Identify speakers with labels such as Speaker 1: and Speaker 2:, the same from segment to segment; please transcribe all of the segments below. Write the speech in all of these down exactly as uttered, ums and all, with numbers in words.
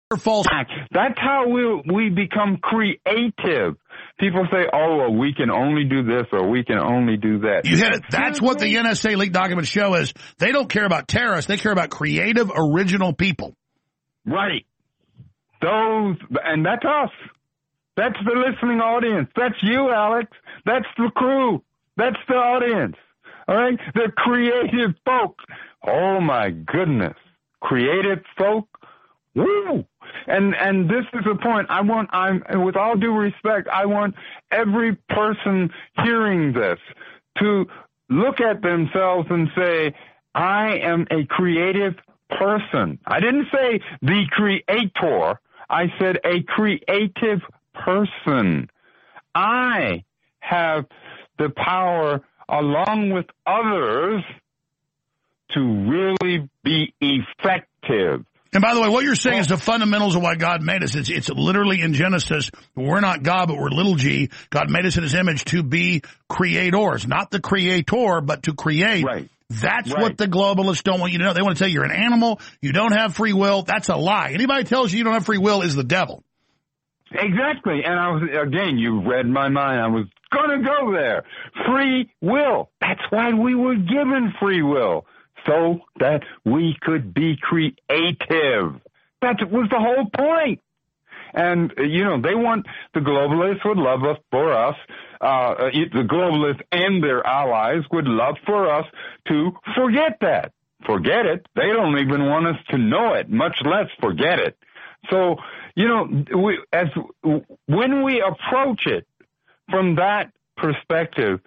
Speaker 1: false.
Speaker 2: That's how we we become creative. People say, oh, well, we can only do this or we can only do that.
Speaker 1: You hit it. That's what the N S A leaked documents show is they don't care about terrorists. They care about creative, original people.
Speaker 2: Right. Those, and that's us. That's the listening audience. That's you, Alex. That's the crew. That's the audience. All right? They're creative folk. Oh, my goodness. Creative folk. Woo! And and this is the point. I want, I'm, with all due respect, I want every person hearing this to look at themselves and say, I am a creative person. I didn't say the creator. I said a creative person. I have the power, along with others, to really be effective.
Speaker 1: And by the way, what you're saying is the fundamentals of why God made us. It's, it's literally in Genesis. We're not God, but we're little g. God made us in his image to be creators, not the creator, but to create.
Speaker 2: Right.
Speaker 1: That's
Speaker 2: right.
Speaker 1: what the globalists don't want you to know. They want to tell you you're an animal. You don't have free will. That's a lie. Anybody tells you you don't have free will is the devil.
Speaker 2: Exactly. And I was, again, you read my mind. I was going to go there. Free will. That's why we were given free will. So that we could be creative. That was the whole point. And, you know, they want, the globalists would love us for us, uh, the globalists and their allies would love for us to forget that. Forget it. They don't even want us to know it, much less forget it. So, you know, we, as when we approach it from that perspective,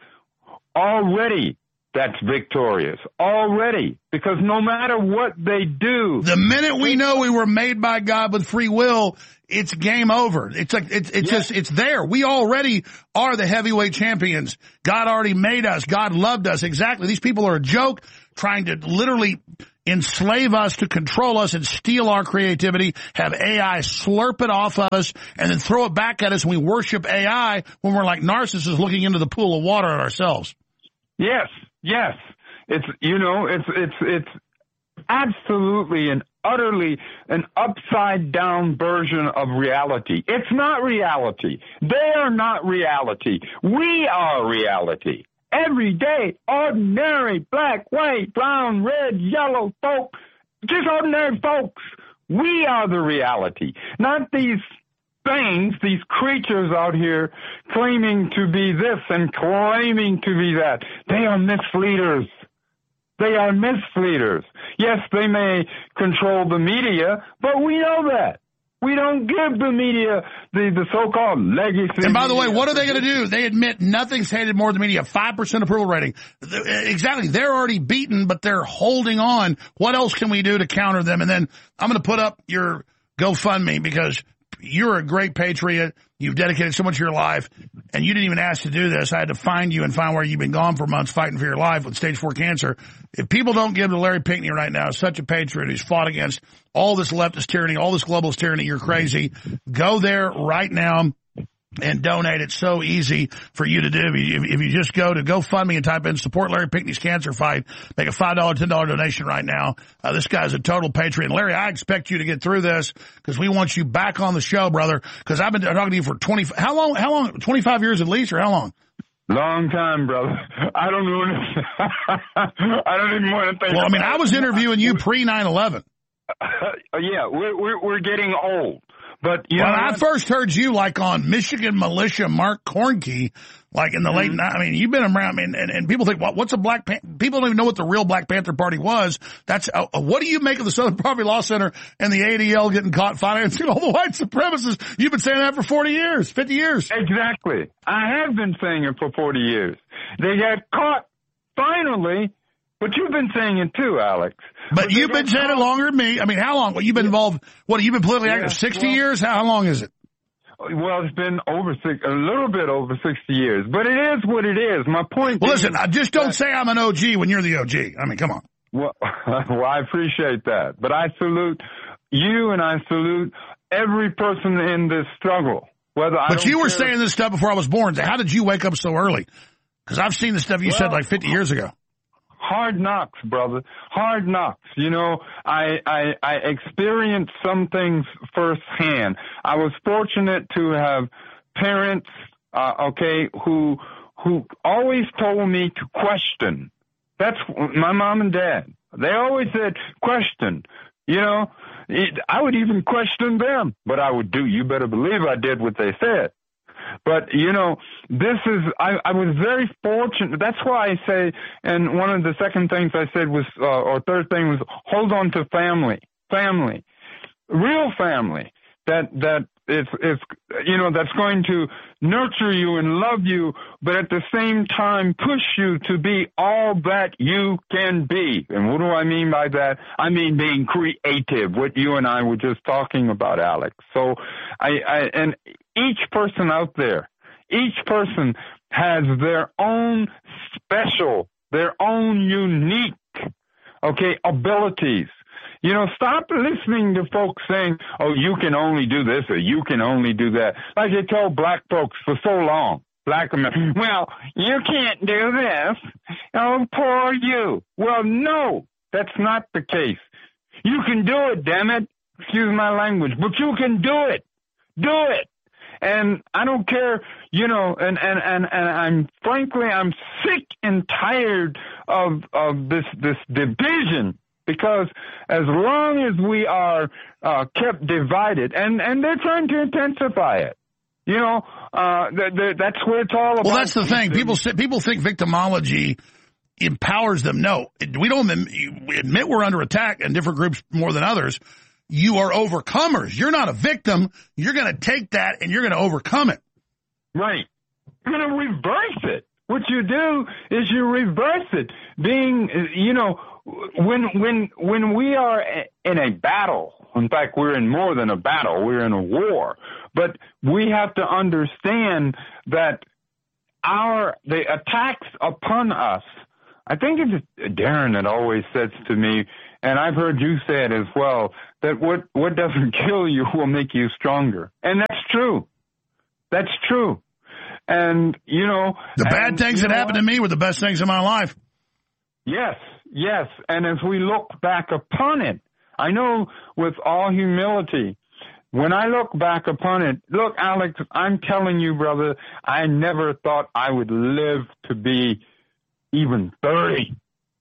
Speaker 2: already that's victorious already, because no matter what they do,
Speaker 1: the minute we know we were made by God with free will, it's game over. It's like it's it's yes. just it's there. We already are the heavyweight champions. God already made us. God loved us. Exactly. These people are a joke, trying to literally enslave us to control us and steal our creativity, have A I slurp it off of us, and then throw it back at us, and we worship A I when we're like narcissists looking into the pool of water at ourselves.
Speaker 2: Yes. Yes, it's, you know, it's, it's, it's absolutely and utterly an upside down version of reality. It's not reality. They are not reality. We are reality. Every day, ordinary black, white, brown, red, yellow folk, just ordinary folks. We are the reality, not these things, these creatures out here claiming to be this and claiming to be that. They are misleaders. They are misleaders. Yes, they may control the media, but we know that. We don't give the media the, the so-called legacy.
Speaker 1: And by the way, what are they going to do? They admit nothing's hated more than the media, five percent approval rating. Exactly. They're already beaten, but they're holding on. What else can we do to counter them? And then I'm going to put up your GoFundMe because you're a great patriot. You've dedicated so much of your life, and you didn't even ask to do this. I had to find you and find where you've been gone for months fighting for your life with stage four cancer. If people don't give to Larry Pinckney right now, such a patriot who's fought against all this leftist tyranny, all this globalist tyranny, you're crazy. Go there right now and donate. It's so easy for you to do. If, if you just go to GoFundMe and type in support Larry Pinckney's cancer fight, make a five dollar, ten dollar donation right now. Uh, this guy's a total patriot. And Larry, I expect you to get through this because we want you back on the show, brother, because I've been talking to you for twenty, how long, how long, twenty-five years at least, or how long?
Speaker 2: Long time, brother. I don't know. I don't even want to think.
Speaker 1: Well, I mean, I was interviewing you pre nine eleven.
Speaker 2: Uh, yeah, we're, we're, we're getting old. But you
Speaker 1: when
Speaker 2: know,
Speaker 1: I first heard you, like on Michigan Militia, Mark Kornke, like in the mm-hmm. late night, I mean, you've been around, I mean, and, and people think, well, what's a Black Panther? People don't even know what the real Black Panther Party was. That's uh, what do you make of the Southern Poverty Law Center and the A D L getting caught financing all the white supremacists? You've been saying that for forty years, fifty years.
Speaker 2: Exactly. I have been saying it for forty years. They got caught finally. But you've been saying it too, Alex.
Speaker 1: But, but you've been saying caught. it longer than me. I mean, how long? Well, you've been involved, what, you've been politically active yeah, sixty well, years? How, how long is it?
Speaker 2: Well, it's been over six, a little bit over sixty years. But it is what it is. My point
Speaker 1: well,
Speaker 2: is...
Speaker 1: Well, listen, I just don't that, say I'm an O G when you're the O G. I mean, come on.
Speaker 2: Well, well, I appreciate that. But I salute you and I salute every person in this struggle. Whether I
Speaker 1: But you were
Speaker 2: care.
Speaker 1: saying this stuff before I was born. So how did you wake up so early? Because I've seen the stuff you well, said like fifty years ago.
Speaker 2: hard knocks, brother, hard knocks. You know, I, I, I experienced some things firsthand. I was fortunate to have parents, uh, okay, who, who always told me to question. That's my mom and dad. They always said, question, you know. It, I would even question them, but I would do. You better believe I did what they said. But, you know, this is, I, I was very fortunate. That's why I say, and one of the second things I said was, uh, or third thing was, hold on to family, family, real family, that, that is, is, you know, that's going to nurture you and love you, but at the same time push you to be all that you can be. And what do I mean by that? I mean being creative, what you and I were just talking about, Alex. So I, I and each person out there, each person has their own special, their own unique, okay, abilities. You know, stop listening to folks saying, oh, you can only do this or you can only do that. Like they told black folks for so long, black Americans, well, you can't do this. Oh, poor you. Well, no, that's not the case. You can do it, damn it. Excuse my language, but you can do it. Do it. And I don't care, you know, and, and, and, and I'm, frankly, I'm sick and tired of, of this, this division. Because as long as we are uh, kept divided, and, and they're trying to intensify it, you know, uh, th- th- that's what it's all about.
Speaker 1: Well, that's the thing. People people think victimology empowers them. No, we don't admit we're under attack, and different groups more than others. You are overcomers. You're not a victim. You're going to take that and you're going to overcome it.
Speaker 2: Right. You're going to reverse it. What you do is you reverse it. Being, you know, When when when we are in a battle, in fact, we're in more than a battle, we're in a war, but we have to understand that our the attacks upon us, I think it's Darren that always says to me, and I've heard you say it as well, that what, what doesn't kill you will make you stronger. And that's true. That's true. And, you know.
Speaker 1: The bad things that happened to me were the best things in my life.
Speaker 2: Yes. Yes, and as we look back upon it, I know with all humility, when I look back upon it, look, Alex, I'm telling you, brother, I never thought I would live to be even thirty.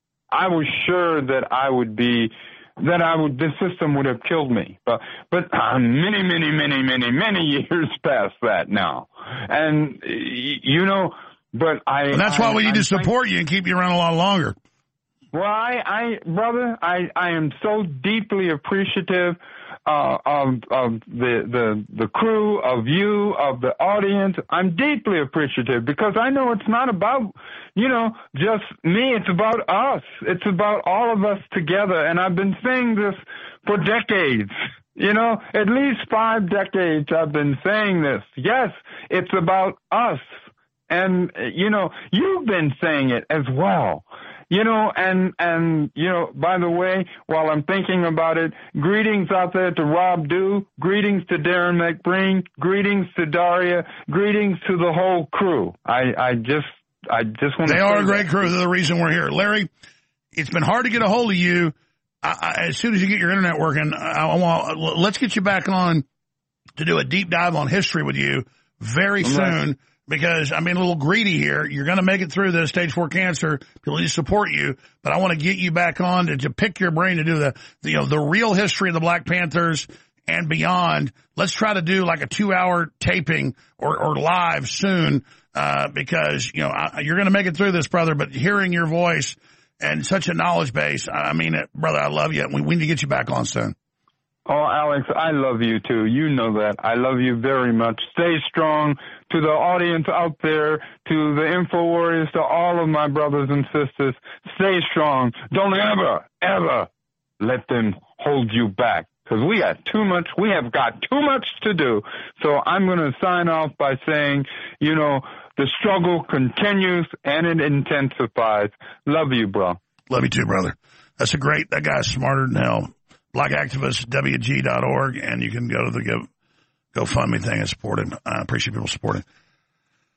Speaker 2: I was sure that I would be, that I would, the system would have killed me. But, but uh, many, many, many, many, many years past that now. And, you know, but I.
Speaker 1: Well, that's
Speaker 2: I,
Speaker 1: why we need
Speaker 2: I'm
Speaker 1: to support you and keep you around a lot longer.
Speaker 2: Well, I, I, brother, I, I am so deeply appreciative uh, of, of the, the, the crew, of you, of the audience. I'm deeply appreciative because I know it's not about, you know, just me. It's about us. It's about all of us together. And I've been saying this for decades. You know, at least five decades I've been saying this. Yes, it's about us. And, you know, you've been saying it as well. You know, and, and, you know, by the way, while I'm thinking about it, greetings out there to Rob Dew, greetings to Darren McBreen, greetings to Daria, greetings to the whole crew. I, I just, I just want to
Speaker 1: They are a great
Speaker 2: that.
Speaker 1: crew. They're the reason we're here. Larry, it's been hard to get a hold of you. I, I, as soon as you get your internet working, I, I want, let's get you back on to do a deep dive on history with you very
Speaker 2: I'm
Speaker 1: soon.
Speaker 2: right.
Speaker 1: Because I'm being a little greedy here. You're going to make it through this stage four cancer. People need to support you, but I want to get you back on to, to pick your brain to do the, the, you know, the real history of the Black Panthers and beyond. Let's try to do like a two hour taping or, or live soon, uh, because, you know, I, you're going to make it through this, brother, but hearing your voice and such a knowledge base, I mean, brother, I love you. We, we need to get you back on soon.
Speaker 2: Oh, Alex, I love you too. You know that. I love you very much. Stay strong. To the audience out there, to the Info Warriors, to all of my brothers and sisters, stay strong. Don't ever, ever let them hold you back. Because we got too much, we have got too much to do. So I'm going to sign off by saying, you know, the struggle continues and it intensifies. Love you, bro.
Speaker 1: Love you too, brother. That's a great, that guy's smarter than hell. Black Activist, W G dot org, and you can go to the Go, GoFundMe thing and support him. I appreciate people supporting.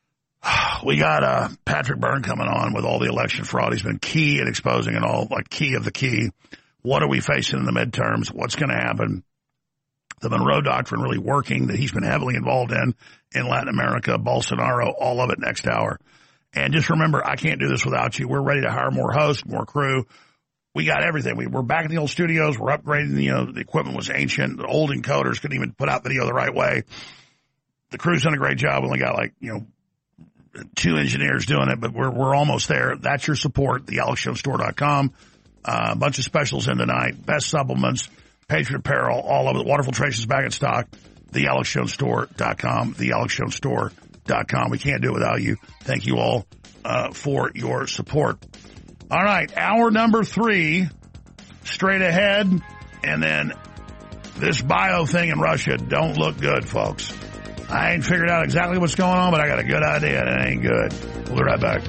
Speaker 1: We got uh, Patrick Byrne coming on with all the election fraud. He's been key at exposing it all, like key of the key. What are we facing in the midterms? What's going to happen? The Monroe Doctrine really working that he's been heavily involved in in Latin America, Bolsonaro, all of it next hour. And just remember, I can't do this without you. We're ready to hire more hosts, more crew. We got everything. We, we're back in the old studios. We're upgrading. You know, the equipment was ancient. The old encoders couldn't even put out video the right way. The crew's done a great job. We only got like, you know, two engineers doing it, but we're we're almost there. That's your support, the alex jones store dot com. Uh, a bunch of specials in tonight. Best supplements, Patriot Apparel, all of it. Water filtration's back in stock. the alex jones store dot com. the alex jones store dot com. We can't do it without you. Thank you all uh, for your support. All right, hour number three, straight ahead, and then this bio thing in Russia don't look good, folks. I ain't figured out exactly what's going on, but I got a good idea, and it ain't good. We'll be right back.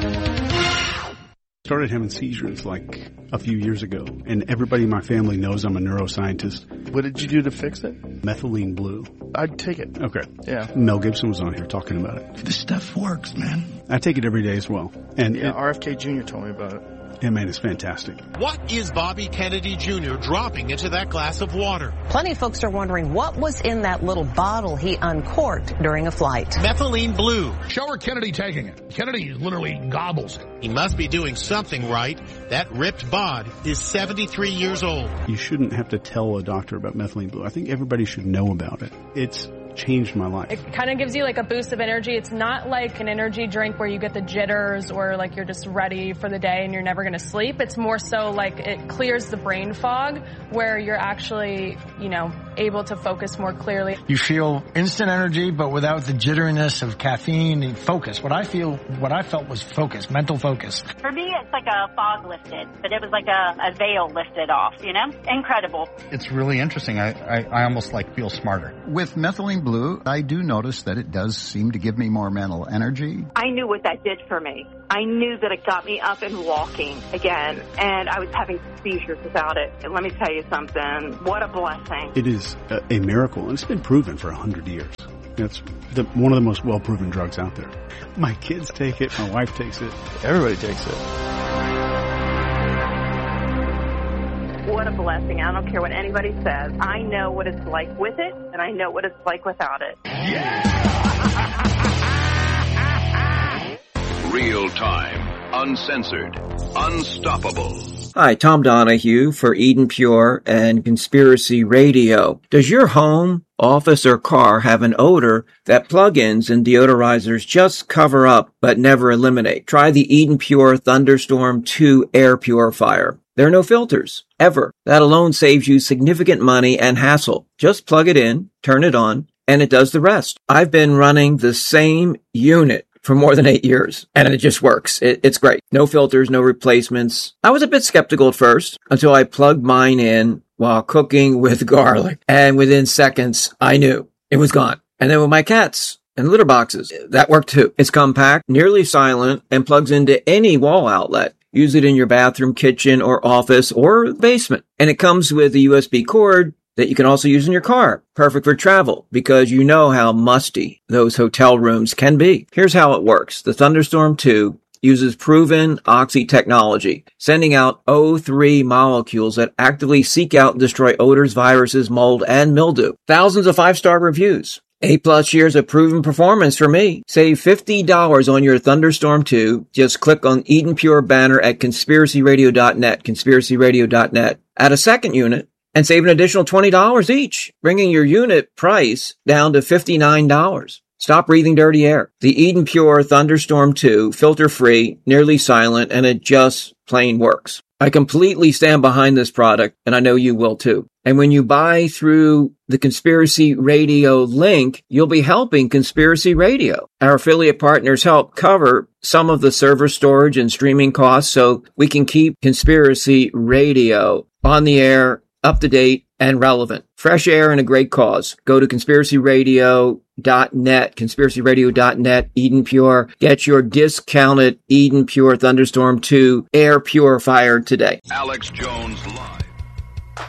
Speaker 3: Started having seizures like a few years ago, and everybody in my family knows I'm a neuroscientist.
Speaker 4: What did you do to fix it?
Speaker 3: Methylene blue.
Speaker 4: I'd take it.
Speaker 3: Okay.
Speaker 4: Yeah.
Speaker 3: Mel Gibson was on here talking about it.
Speaker 1: This stuff works, man.
Speaker 3: I take it every day as well. And
Speaker 4: yeah,
Speaker 3: it,
Speaker 4: R F K Junior told me about it.
Speaker 3: Yeah, man, it's fantastic.
Speaker 5: What is Bobby Kennedy Junior dropping into that glass of water?
Speaker 6: Plenty of folks are wondering what was in that little bottle he uncorked during a flight.
Speaker 5: Methylene blue.
Speaker 1: Show her Kennedy taking it. Kennedy literally gobbles it.
Speaker 5: He must be doing something right. That ripped bod is seventy-three years old.
Speaker 3: You shouldn't have to tell a doctor about methylene blue. I think everybody should know about it. It's changed my life.
Speaker 7: It kind of gives you like a boost of energy. It's not like an energy drink where you get the jitters or like you're just ready for the day and you're never going to sleep. It's more so like it clears the brain fog where you're actually, you know, able to focus more clearly.
Speaker 8: You feel instant energy, but without the jitteriness of caffeine and focus. What I feel, what I felt was focus, mental focus.
Speaker 9: For me, it's like a fog lifted, but it was like a, a veil lifted off, you know? Incredible.
Speaker 10: It's really interesting. I, I, I almost like feel smarter. With Methylene Blue, I do notice that it does seem to give me more mental energy.
Speaker 11: I knew what that did for me. I knew that it got me up and walking again, and I was having seizures without it. And let me tell you something, what a blessing.
Speaker 3: It is a, a miracle, and it's been proven for a hundred years. It's the, one of the most well-proven drugs out there. My kids take it, my wife takes it.
Speaker 4: Everybody takes it.
Speaker 11: What a blessing. I don't care what anybody says. I know what it's like with it, and I know what it's like without it.
Speaker 12: Real time, uncensored, unstoppable.
Speaker 13: Hi, Tom Donahue for Eden Pure and Conspiracy Radio. Does your home, office, or car have an odor that plug-ins and deodorizers just cover up but never eliminate? Try the Eden Pure Thunderstorm two air purifier. There are no filters, ever. That alone saves you significant money and hassle. Just plug it in, turn it on, and it does the rest. I've been running the same unit for more than eight years, and it just works. It, it's great. No filters, no replacements. I was a bit skeptical at first until I plugged mine in while cooking with garlic, and within seconds, I knew it was gone. And then with my cats and litter boxes, that worked too. It's compact, nearly silent, and plugs into any wall outlet. Use it in your bathroom, kitchen, or office, or basement. And it comes with a U S B cord that you can also use in your car. Perfect for travel, because you know how musty those hotel rooms can be. Here's how it works. The Thunderstorm two uses proven Oxy technology, sending out O three molecules that actively seek out and destroy odors, viruses, mold, and mildew. Thousands of five-star reviews. Eight plus years of proven performance for me. Save fifty dollars on your Thunderstorm two. Just click on Eden Pure banner at conspiracy radio dot net, conspiracy radio dot net. Add a second unit and save an additional twenty dollars each, bringing your unit price down to fifty-nine dollars. Stop breathing dirty air. The Eden Pure Thunderstorm two, filter-free, nearly silent, and it just plain works. I completely stand behind this product, and I know you will too. And when you buy through the Conspiracy Radio link, you'll be helping Conspiracy Radio. Our affiliate partners help cover some of the server storage and streaming costs so we can keep Conspiracy Radio on the air, up to date, and relevant. Fresh air and a great cause. Go to conspiracy radio dot net, conspiracy radio dot net, Eden Pure. Get your discounted Eden Pure Thunderstorm two air purifier today.
Speaker 12: Alex Jones Live.